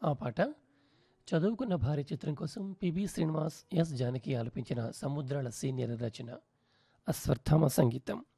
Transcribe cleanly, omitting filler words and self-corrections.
ఆ పాట 'చదువుకున్న భార్య' చిత్రం కోసం పిబి శ్రీనివాస్, ఎస్ జానకి ఆలపించిన 'సముద్రాల సీనియర్' రచన. అశ్వత్థామ సంగీతం.